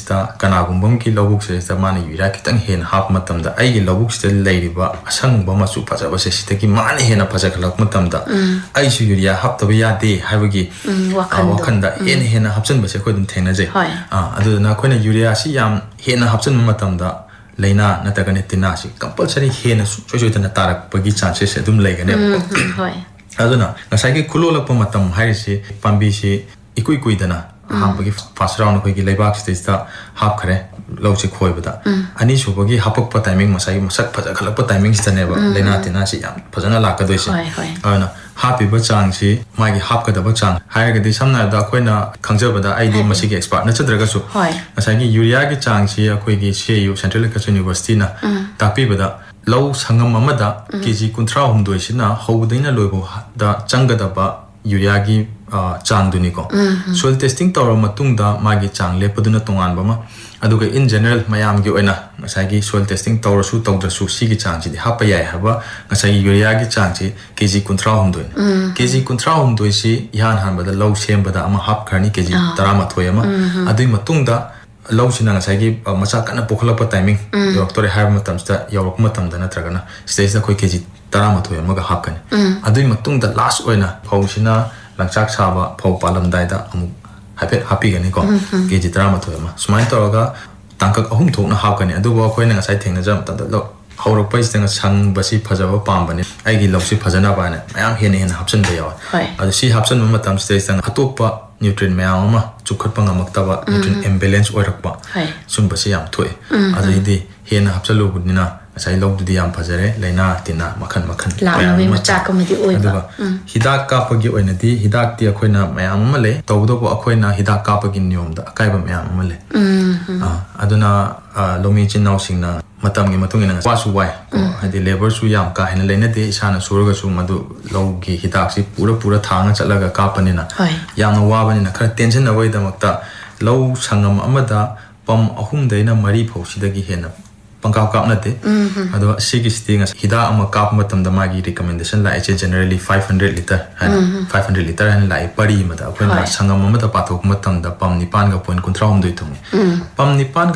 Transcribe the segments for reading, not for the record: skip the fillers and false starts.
ꯁꯤꯗꯩꯁꯤꯗ ꯀꯅꯥꯒꯨꯝꯕꯝꯒꯤ ꯂꯧꯕꯨꯛꯁꯤꯗꯩꯁꯤꯗ ꯃꯥꯅ ꯌꯨꯔꯤꯌꯥ ꯈꯤꯇꯪ ꯍꯦꯟꯅ ꯍꯥꯞꯄ ꯃꯇꯝꯗ ꯑꯩꯒꯤ ꯂꯧꯕꯨꯛꯁꯤꯗ ꯂꯩꯔꯤꯕ ꯑꯁꯪꯕ ꯃꯆꯨ ꯐꯖꯕꯁꯦ ꯁꯤꯗꯒꯤ ꯃꯥꯅ ꯍꯦꯟꯅ ꯐꯖꯈꯠꯂꯛꯄ ꯃꯇꯝꯗ ꯑꯩꯁꯨ ꯌꯨꯔꯤꯌꯥ ꯍꯥꯞꯇꯕ ꯌꯥꯗꯦ ꯍꯥꯏꯕꯒꯤ ꯋꯥꯈꯟꯗ ꯍꯦꯟꯅ ꯍꯥꯞꯆꯤꯟꯕꯁꯦ ꯑꯩꯈꯣꯏ ꯑꯗꯨꯝ ꯊꯦꯡꯅꯖꯩ ꯑꯗꯨꯗꯨꯅ ꯑꯩꯈꯣꯏꯅ ꯌꯨꯔꯤꯌꯥꯁꯤ ꯌꯥꯝ ꯍꯦꯟꯅ ꯍꯥꯞꯆꯤꯟꯕ ꯃꯇꯝꯗ ꯂꯩꯅꯥ ꯅꯠꯇ꯭ꯔꯒꯅ ꯇꯤꯟꯅꯥꯁꯤ ꯀꯝꯄꯜꯁꯔꯤ ꯍꯦꯟꯅ ꯁꯨꯡꯁꯣꯏ ꯁꯣꯏꯗꯅ ꯇꯥꯔꯛꯄꯒꯤ ꯆꯥꯟꯁꯦꯁ ꯑꯗꯨꯝ ꯂꯩꯒꯅꯦꯕ ꯑꯗꯨꯅ ꯉꯁꯥꯏꯒꯤ ꯈꯨꯂꯣꯜꯂꯛꯄ ꯃꯇꯝ ꯍꯥꯏꯔꯤꯁꯤ ꯄꯥꯝꯕꯤꯁꯤ ꯏꯀꯨꯏ ꯀꯨꯏꯗꯅ ꯑꯍꯥꯟꯕꯒꯤ ꯐꯥꯔꯁ ꯔꯥꯎꯟ ꯑꯩꯈꯣꯏꯒꯤ ꯂꯩꯕꯥꯛꯁꯤꯗꯩꯁꯤꯗ ꯍꯥꯞꯈ꯭ꯔꯦ ꯂꯧꯁꯤ ꯈꯣꯏꯕꯗ ꯑꯅꯤꯁꯨꯕꯒꯤ ꯍꯥꯄꯛꯄ ꯇꯥꯏꯃꯤꯡ ꯉꯁꯥꯏꯒꯤ ꯃꯁꯛ ꯐꯖꯈꯠꯂꯛꯄ ꯇꯥꯏꯃꯤꯡꯁꯤꯗꯅꯦꯕ ꯂꯩꯅꯥ ꯇꯤꯟꯅꯥꯁꯤ ꯌꯥꯝ ꯐꯖꯅ ꯂꯥꯛꯀꯗꯣꯏꯁꯦ ꯑꯗꯨꯅ ꯍꯥꯞꯄꯤꯕ ꯆꯥꯡꯁꯤ ꯃꯥꯒꯤ ꯍꯥꯞꯀꯗꯕ ꯆꯥꯡ ꯍꯥꯏꯔꯒꯗꯤ ꯁꯝꯅ ꯍꯥꯏꯔꯕꯗ ꯑꯩꯈꯣꯏꯅ ꯈꯪꯖꯕꯗ ꯑꯩꯗꯤ ꯃꯁꯤꯒꯤ ꯑꯦꯛꯁꯄꯥꯔꯠ ꯅꯠꯆꯗ꯭ꯔꯒꯁꯨ ꯉꯁꯥꯏꯒꯤ ꯌꯨꯔꯤꯌꯥꯒꯤ ꯆꯥꯡꯁꯤ ꯑꯩꯈꯣꯏꯒꯤ CAU ꯁꯦꯟꯇ꯭ꯔꯦꯜ ꯑꯦꯒ꯭ꯔꯤꯀꯜꯆꯔ ꯌꯨꯅꯤꯚꯔꯁꯤꯇꯤꯅ ꯇꯥꯛꯄꯤꯕꯗ ꯂꯧ ꯁꯪꯉꯝ ꯑꯃꯗ KG 63ꯁꯤꯅ ꯍꯧꯕꯗꯩꯅ ꯂꯣꯏꯕꯗ ꯆꯪꯒꯗꯕ ꯌꯨꯔꯤꯌꯥꯒꯤ ꯆꯥꯡꯗꯨꯅꯤꯀꯣ ꯁꯣꯏꯜ ꯇꯦꯁꯇꯤꯡ ꯇꯧꯔꯕ ꯃꯇꯨꯡꯗ ꯃꯥꯒꯤ ꯆꯥꯡ ꯂꯦꯞꯄꯗꯨꯅ ꯇꯣꯉꯥꯟꯕ ꯑꯃ ꯑꯗꯨꯒ ꯏꯟ ꯖꯦꯅꯔꯦꯜ ꯃꯌꯥꯝꯒꯤ ꯑꯣꯏꯅ ꯉꯁꯥꯏꯒꯤ ꯁꯣꯏꯜ ꯇꯦꯁꯇꯤꯡ ꯇꯧꯔꯁꯨ ꯇꯧꯗ꯭ꯔꯁꯨ ꯁꯤꯒꯤ ꯆꯥꯡꯁꯤꯗꯤ ꯍꯥꯞꯄ ꯌꯥꯏ ꯍꯥꯏꯕ ꯉꯁꯥꯏꯒꯤ ꯌꯨꯔꯤꯌꯥꯒꯤ ꯆꯥꯡꯁꯤ KG 63 KG 63ꯁꯤ ꯏꯍꯥꯟ ꯍꯥꯟꯕꯗ ꯂꯧ ꯁꯦꯝꯕꯗ ꯑꯃ ꯍꯥꯞꯈ꯭ꯔꯅꯤ KG 11 ꯑꯃ ꯑꯗꯨꯒꯤ ꯃꯇꯨꯡꯗ ꯂꯧꯁꯤꯅ ꯉꯁꯥꯏꯒꯤ ꯃꯆꯥ ꯀꯟꯅ ꯄꯣꯈꯠꯂꯛꯄ ꯇꯥꯏꯃꯤꯡ ꯌꯧꯔꯛꯇꯣꯔꯦ ꯍꯥꯏꯕ ꯃꯇꯝꯁꯤꯗ ꯌꯧꯔꯛꯄ ꯃꯇꯝꯗ ꯅꯠꯇ꯭ꯔꯒꯅ ꯁꯤꯗꯩꯁꯤꯗ ꯑꯩꯈꯣꯏ KG 11 ꯑꯃꯒ ꯍꯥꯞꯀꯅꯤ ꯑꯗꯨꯒꯤ ꯃꯇꯨꯡꯗ ꯂꯥꯁ ꯑꯣꯏꯅ ꯐꯧꯁꯤꯅ ꯂꯪꯆꯥꯛ ꯁꯥꯕ ꯐꯧ ꯄꯥꯜꯂꯝꯗꯥꯏꯗ ꯑꯃꯨꯛ ꯍꯥꯏꯐꯦꯠ ꯍꯥꯞꯄꯤꯒꯅꯤꯀꯣ KG 11 ꯑꯃ ꯁꯨꯃꯥꯏꯅ ꯇꯧꯔꯒ ꯇꯥꯡꯀꯛ 3 ꯊꯣꯛꯅ ꯍꯥꯞꯀꯅꯤ ꯑꯗꯨꯕꯨ ꯑꯩꯈꯣꯏꯅ ꯉꯁꯥꯏ ꯊꯦꯡꯅꯖꯕ ꯃꯇꯝꯗ ꯍꯧꯔꯛꯄꯁꯤꯗ ꯁꯪꯕꯁꯤ ꯐꯖꯕ ꯄꯥꯝꯕꯅꯤ ꯑꯩꯒꯤ ꯂꯧꯁꯤ ꯐꯖꯅꯕ ꯍꯥꯏꯅ ꯃꯌꯥꯝ ꯍꯦꯟꯅ ꯍꯥꯞꯆꯤꯟꯕ ꯌꯥꯎꯋꯦ ꯑꯗꯨ ꯁꯤ ꯍꯥꯞꯆꯤꯟꯕ ꯃꯇꯝꯁꯤꯗꯩꯁꯤꯗ ꯑꯇꯣꯞꯄ ꯅ꯭ꯌꯨꯇ꯭ꯔꯤꯟ ꯃꯌꯥꯝ ꯑꯃ ꯆꯨꯞꯈꯠꯄ ꯉꯝꯃꯛꯇꯕ ꯅ꯭ꯌꯨꯇ꯭ꯔꯤꯟ ꯏꯝꯕꯦꯂꯦꯟꯁ ꯑꯣꯏꯔꯛꯄ ꯁꯨꯝꯕꯁꯤ ꯌꯥꯝ ꯊꯣꯛꯑꯦ ꯑꯗꯩꯗꯤ ꯍꯦꯟꯅ ꯍꯥꯞꯆꯤꯜꯂꯨꯕꯅꯤꯅ ꯉꯁꯥꯏ ꯂꯧꯗꯨꯗꯤ ꯌꯥꯝ ꯐꯖꯔꯦ ꯂꯩꯅꯥ ꯇꯤꯟꯅꯥ ꯃꯈꯜ ꯃꯌꯥꯝ ꯑꯃ ꯑꯗꯨꯒ ꯍꯤꯗꯥꯛ ꯀꯥꯞꯄꯒꯤ ꯑꯣꯏꯅꯗꯤ ꯍꯤꯗꯥꯛꯇꯤ ꯑꯩꯈꯣꯏꯅ ꯃꯌꯥꯝ ꯑꯃ ꯂꯩ ꯇꯧꯕꯇꯕꯨ ꯑꯩꯈꯣꯏꯅ ꯍꯤꯗꯥꯛ ꯀꯥꯞꯄꯒꯤ ꯅꯤꯌꯣꯝꯗ ꯑꯀꯥꯏꯕ ꯃꯌꯥꯝ ꯑꯃ ꯂꯩ ꯑꯗꯨꯅ ꯂꯧꯃꯤ ꯏꯆꯤꯟ ꯏꯅꯥꯎꯁꯤꯡꯅ ꯃꯇꯝꯒꯤ ꯃꯇꯨꯡ ꯏꯟꯅ ꯋꯥꯁꯨ ꯋꯥꯏ ꯍꯥꯏꯗꯤ ꯂꯦꯕꯔꯁꯨ ꯌꯥꯝ ꯀꯥ ꯍꯦꯟꯅ ꯂꯩꯅꯗꯦ ꯏꯁꯥꯅ ꯁꯨꯔꯒꯁꯨ ꯃꯗꯨ ꯂꯧꯒꯤ ꯍꯤꯗꯥꯛꯁꯤ ꯄꯨꯔ ꯊꯥꯡꯉ ꯆꯠꯂꯒ ꯀꯥꯞꯄꯅꯤꯅ ꯌꯥꯝꯅ ꯋꯥꯕꯅꯤ나 ꯈꯔ ꯇꯦꯟꯁꯤꯟꯅꯕꯒꯤꯗꯃꯛꯇ ꯂꯧ ꯁꯪꯉꯝ ꯑꯃꯗ ꯄꯝ 3ꯗꯩꯅ 4 ꯐꯥꯎꯁꯤꯗꯒꯤ ꯍꯦꯟꯅ ꯄꯪꯀꯥꯞ ꯀꯥꯞꯅꯗꯦ ꯑꯗꯣ ꯁꯤꯒꯤꯁꯤꯗꯤ ꯍꯤꯗꯥꯛ ꯑꯃ ꯀꯥꯞꯄ ꯃꯇꯝꯗ ꯃꯥꯒꯤ ꯔꯤꯀꯃꯦꯟꯗꯦꯁꯟ ꯂꯥꯛꯏꯁꯦ ꯖꯦꯅꯔꯦꯂꯤ 500 ꯂꯤꯇꯔ ꯍꯥꯏꯅ 500 ꯂꯤꯇꯔ ꯍꯥꯏꯅ ꯂꯥꯛꯏ ꯄꯔꯤ ꯑꯃꯗ ꯑꯩꯈꯣꯏꯅ ꯁꯪꯉꯝ ꯑꯃꯗ ꯄꯥꯊꯣꯛꯄ ꯃꯇꯝꯗ ꯄꯝ 9.63 ꯊꯨꯡꯉꯤ ꯄꯝ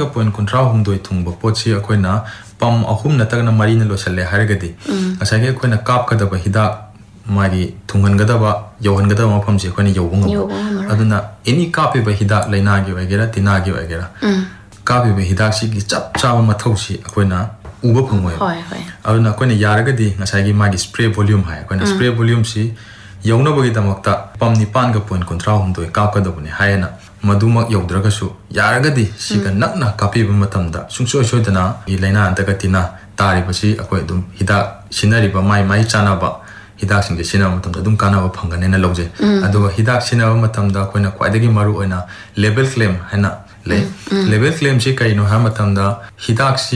9.63 ꯊꯨꯡꯕ ꯄꯣꯠꯁꯤ ꯑꯩꯈꯣꯏꯅ ꯄꯝ 3 ꯅꯠꯇ꯭ꯔꯒꯅ 4ꯅ ꯂꯣꯏꯁꯜꯂꯦ ꯍꯥꯏꯔꯒꯗꯤ ꯉꯁꯥꯏꯒꯤ ꯑꯩꯈꯣꯏꯅ ꯀꯥꯞꯀꯗꯕ ꯍꯤꯗꯥꯛ ꯃꯥꯒꯤ ꯊꯨꯡꯍꯟꯒꯗꯕ ꯌꯧꯍꯟꯒꯗꯕ ꯃꯐꯝꯁꯤ ꯑꯩꯈꯣꯏꯅ ꯌꯧꯕ ꯉꯝꯃꯣꯏ ꯑꯗꯨꯅ ꯑꯦꯅꯤ ꯀꯥꯞꯄꯤꯕ ꯍꯤꯗꯥꯛ ꯂꯩꯅꯥꯒꯤ ꯑꯣꯏꯒꯦꯔꯥ ꯇꯤꯟꯅꯥꯒꯤ ꯑꯣꯏꯒꯦꯔꯥ ꯀꯥꯞꯄꯤꯕ ꯍꯤꯗꯥꯛꯁꯤꯒꯤ ꯆꯞ ꯆꯥꯕ ꯃꯊꯧꯁꯤ ꯑꯩꯈꯣꯏꯅ ꯎꯕ ꯐꯪꯉꯣꯏꯕ ꯑꯗꯨꯅ ꯑꯩꯈꯣꯏꯅ ꯌꯥꯔꯒꯗꯤ ꯉꯁꯥꯏꯒꯤ ꯃꯥꯒꯤ ꯁ꯭ꯄ꯭ꯔꯦ ꯚꯣꯜꯌꯨꯝ ꯍꯥꯏ ꯑꯩꯈꯣꯏꯅ ꯁ꯭ꯄ꯭ꯔꯦ ꯚꯣꯜꯌꯨꯝꯁꯤ ꯌꯧꯅꯕꯒꯤꯗꯃꯛꯇ ꯄꯝ 9.63 ꯀꯥꯞꯀꯗꯕꯅꯤ ꯍꯥꯏꯅ ꯃꯗꯨꯃꯛ ꯌꯧꯗ꯭ꯔꯒꯁꯨ ꯌꯥꯔꯒꯗꯤ ꯁꯤꯒ ꯅꯛꯅ ꯀꯥꯞꯄꯤꯕ ꯃꯇꯝꯗ ꯁꯨꯡꯁꯣꯏ ꯁꯣꯏꯗꯅ ꯂꯩꯅꯥ ꯅꯠꯇ꯭ꯔꯒ ꯇꯤꯟꯅꯥ ꯇꯥꯔꯤꯕꯁꯤ ꯑꯩꯈꯣꯏ ꯑꯗꯨꯝ ꯍꯤꯗꯥꯛ ꯁꯤꯟꯅꯔꯤꯕ ꯃꯥꯏ ꯆꯥꯅꯕ ꯍꯤꯗꯥꯛꯁꯤꯡꯁꯦ ꯁꯤꯟꯅꯕ ꯃꯇꯝꯗ ꯑꯗꯨꯝ ꯀꯥꯟꯅꯕ ꯐꯪꯒꯅꯦꯅ ꯂꯧꯖꯩ ꯑꯗꯨꯒ ꯍꯤꯗꯥꯛ ꯁꯤꯟꯅꯕ ꯃꯇꯝꯗ ꯑꯩꯈꯣꯏꯅ ꯈ꯭ꯋꯥꯏꯗꯒꯤ ꯃꯔꯨꯑꯣꯏꯅ ꯂꯦꯕꯦꯜ ꯀ꯭ꯂꯦꯝ ꯍꯥꯏꯅ ꯂꯩ ꯂꯦꯕꯦꯜ ꯀ꯭ꯂꯦꯝꯁꯤ ꯀꯔꯤꯅꯣ ꯍꯥꯏꯕ ꯃꯇꯝꯗ ꯍꯤꯗꯥꯛꯁꯤ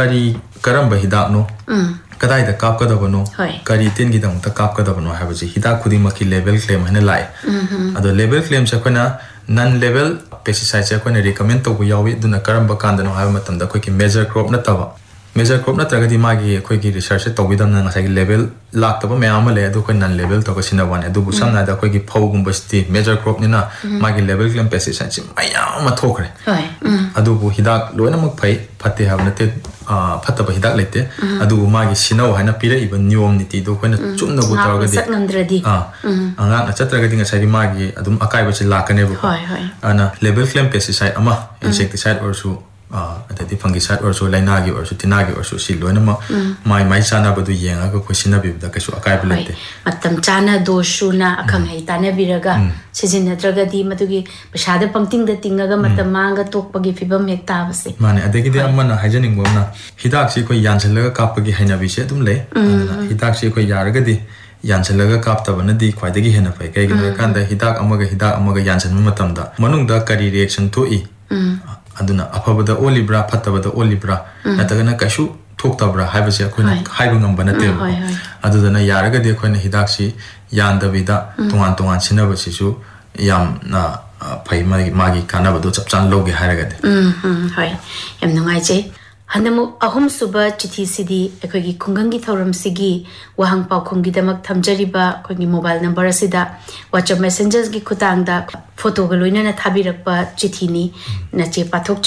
ꯀꯔꯝꯕ ꯍꯤꯗꯥꯛꯅꯣ ꯀꯗꯥꯏꯗ ꯀꯥꯞꯀꯗꯕꯅꯣ ꯀꯔꯤ ꯇꯤꯟꯒꯤꯗꯃꯛꯇ ꯀꯥꯞꯀꯗꯕꯅꯣ ꯍꯥꯏꯕꯁꯤ ꯍꯤꯗꯥꯛ ꯈꯨꯗꯤꯡꯃꯛꯀꯤ ꯂꯦꯕꯦꯜ ꯀ꯭ꯂꯦꯝ ꯍꯥꯏꯅ ꯂꯥꯛꯏ ꯑꯗꯣ ꯂꯦꯕꯦꯜ ꯀ꯭ꯂꯦꯝꯁꯦ ꯑꯩꯈꯣꯏꯅ ꯅꯟ ꯂꯦꯕꯦꯜ ꯄꯦꯁꯇꯤꯁꯥꯏꯗꯁꯦ ꯑꯩꯈꯣꯏꯅ ꯔꯤꯀꯃꯦꯟ ꯇꯧꯕ ꯌꯥꯎꯏ ꯑꯗꯨꯅ ꯀꯔꯝꯕ ꯀꯥꯟꯗꯅꯣ ꯍꯥꯏꯕ ꯃꯇꯝꯗ ꯑꯩꯈꯣꯏꯒꯤ ꯃꯦꯖꯔ ꯀ꯭ꯔꯣꯞ ꯅꯠꯇꯕ ꯃꯦꯖꯔ ꯀ꯭ꯔꯣꯞ ꯅꯠꯇ꯭ꯔꯒꯗꯤ ꯃꯥꯒꯤ ꯑꯩꯈꯣꯏꯒꯤ ꯔꯤꯁꯔꯆꯁꯦ ꯇꯧꯕꯤꯗꯕꯅ ꯉꯁꯥꯏꯒꯤ ꯂꯦꯕꯦꯜ ꯂꯥꯛꯇꯕ ꯃꯌꯥꯝ ꯑꯃ ꯂꯩ ꯑꯗꯨ ꯑꯩꯈꯣꯏ ꯅꯟ ꯂꯦꯕꯦꯜ ꯇꯧꯔꯒ ꯁꯤꯟꯅꯕ ꯋꯥꯅꯤ ꯑꯗꯨꯕꯨ ꯁꯝꯅ ꯍꯥꯏꯔꯕꯗ ꯑꯩꯈꯣꯏꯒꯤ ꯐꯧꯒꯨꯝꯕꯁꯤꯗꯤ ꯃꯦꯖꯔ ꯀ꯭ꯔꯣꯞꯅꯤꯅ ꯃꯥꯒꯤ ꯂꯦꯕꯦꯜ ꯀ꯭ꯂꯦꯝ ꯄꯦꯁꯇꯤꯁꯥꯏꯗꯁꯤ ꯃꯌꯥꯝ ꯑꯃ ꯊꯣꯛꯈ꯭ꯔꯦ ꯑꯗꯨꯕꯨ ꯍꯤꯗꯥꯛ ꯂꯣꯏꯅꯃꯛ ꯐꯠꯇꯦ ꯍꯥꯏꯕ ꯅꯠꯇꯦ ꯐꯠꯇꯕ ꯍꯤꯗꯥꯛ ꯂꯩꯇꯦ ꯑꯗꯨꯕꯨ ꯃꯥꯒꯤ ꯁꯤꯟꯅꯧ ꯍꯥꯏꯅ ꯄꯤꯔꯛꯏꯕ ꯅꯤꯌꯣꯝ ꯅꯤꯇꯤꯗꯣ ꯑꯩꯈꯣꯏꯅ ꯆꯨꯝꯅꯕꯨ ꯇꯧꯔꯒꯗꯤ ꯉꯥꯛꯅ ꯆꯠꯇ꯭ꯔꯒꯗꯤ ꯉꯁꯥꯏꯒꯤ ꯃꯥꯒꯤ ꯑꯗꯨꯝ ꯑꯀꯥꯏꯕꯁꯤ ꯂꯥꯛꯀꯅꯦꯕꯀꯣ ꯑꯗꯨꯅ ꯂꯦꯕꯦꯜ ꯀ꯭ꯂꯦꯝ ꯄꯦꯁꯇꯤꯁꯥꯏꯗ ꯑꯃ ꯏꯟꯁꯦꯛꯇꯤꯁꯥꯏꯗ ꯑꯣꯏꯔꯁꯨ ꯑꯗꯩꯗꯤ ꯐꯪꯒꯤꯁꯥꯏꯗ ꯑꯣꯏꯔꯁꯨ ꯂꯩꯅꯥꯒꯤ ꯑꯣꯏꯔꯁꯨ ꯇꯤꯟꯅꯥꯒꯤ ꯑꯣꯏꯔꯁꯨ ꯁꯤ ꯂꯣꯏꯅꯃꯛ ꯃꯥꯏ ꯆꯥꯅꯕꯗꯨ ꯌꯦꯡꯉꯒ ꯑꯩꯈꯣꯏ ꯁꯤꯟꯅꯕꯤꯕꯗ ꯀꯩꯁꯨ ꯑꯀꯥꯏꯕ ꯂꯩꯇꯦ ꯃꯇꯝ ꯆꯥꯅ ꯗꯣꯁ ꯁꯨꯅ ꯑꯈꯪ ꯑꯍꯩ ꯇꯥꯟꯅꯕꯤꯔꯒ ꯁꯤꯖꯤꯟꯅꯗ꯭ꯔꯒꯗꯤ ꯃꯗꯨꯒꯤ ꯄꯩꯁꯥꯗ ꯄꯪꯇꯤꯡꯗ ꯇꯤꯡꯉꯒ ꯃꯇꯝ ꯃꯥꯡꯒ ꯇꯣꯛꯄꯒꯤ ꯐꯤꯕꯝ ꯍꯦꯛ ꯇꯥꯕꯁꯦ ꯃꯥꯅꯦ ꯑꯗꯒꯤꯗꯤ ꯑꯃꯅ ꯍꯥꯏꯖꯅꯤꯡꯕ ꯑꯃꯅ ꯍꯤꯗꯥꯛꯁꯤ ꯑꯩꯈꯣꯏ ꯌꯥꯟꯁꯤꯜꯂꯒ ꯀꯥꯞꯄꯒꯤ ꯍꯩꯅꯕꯤꯁꯦ ꯑꯗꯨꯝ ꯂꯩ ꯑꯗꯨꯅ ꯍꯤꯗꯥꯛꯁꯤ ꯑꯩꯈꯣꯏ ꯌꯥꯔꯒꯗꯤ ꯌꯥꯟꯁꯤꯜꯂꯒ ꯀꯥꯞꯇꯕꯅꯗꯤ ꯈ꯭ꯋꯥꯏꯗꯒꯤ ꯍꯦꯟꯅ ꯐꯩ ꯀꯩꯒꯤꯅꯣ ꯍꯥꯏꯔꯀꯥꯟꯗ ꯍꯤꯗꯥꯛ ꯑꯃꯒ ꯌꯥꯟꯁꯤꯟꯕ ꯃꯇꯝꯗ ꯃꯅꯨꯡꯗ ꯀꯔꯤ ꯔꯤꯑꯦꯛꯁꯟ ꯊꯣꯛꯏ ꯑꯗꯨꯅ ꯑꯐꯕꯗ ꯑꯣꯜꯂꯤꯕ꯭ꯔꯥ ꯐꯠꯇꯕꯗ ꯑꯣꯜꯂꯤꯕ꯭ꯔꯥ ꯅꯠꯇ꯭ꯔꯒꯅ ꯀꯩꯁꯨ ꯊꯣꯛꯇꯕ꯭ꯔꯥ ꯍꯥꯏꯕꯁꯦ ꯑꯩꯈꯣꯏꯅ ꯍꯥꯏꯕ ꯉꯝꯕ ꯅꯠꯇꯦꯕ ꯑꯗꯨꯗꯨꯅ ꯌꯥꯔꯒꯗꯤ ꯑꯩꯈꯣꯏꯅ ꯍꯤꯗꯥꯛꯁꯤ ꯌꯥꯟꯗꯕꯤꯗ ꯇꯣꯉꯥꯟ ꯁꯤꯟꯅꯕꯁꯤꯁꯨ ꯌꯥꯝꯅ ꯐꯩ ꯃꯥꯒꯤ ꯀꯥꯟꯅꯕꯗꯣ ꯆꯞ ꯆꯥꯅ ꯂꯧꯒꯦ ꯍꯥꯏꯔꯒꯗꯤ ꯍꯣꯏ ꯌꯥꯝ ꯅꯨꯡꯉꯥꯏꯖꯩ ꯍꯟꯗꯛꯃꯨꯛ 3ꯁꯨꯕ ꯆꯤꯊꯤꯁꯤꯗꯤ ꯑꯩꯈꯣꯏꯒꯤ ꯈꯨꯡꯒꯪꯒꯤ ꯊꯧꯔꯝꯁꯤꯒꯤ ꯋꯥꯍꯪ ꯄꯥꯎꯈꯨꯝꯒꯤꯗꯃꯛ ꯊꯝꯖꯔꯤꯕ ꯑꯩꯈꯣꯏꯒꯤ ꯃꯣꯕꯥꯏꯜ ꯅꯝꯕꯔ ꯑꯁꯤꯗ WhatsApp ꯃꯦꯁꯦꯟꯖꯔꯒꯤ ꯈꯨꯠꯊꯥꯡꯗ ꯐꯣꯇꯣꯒ ꯂꯣꯏꯅꯅ ꯊꯥꯕꯤꯔꯛꯄ ꯆꯤꯊꯤꯅꯤ ꯅꯆꯦ ꯄꯥꯊꯣꯛ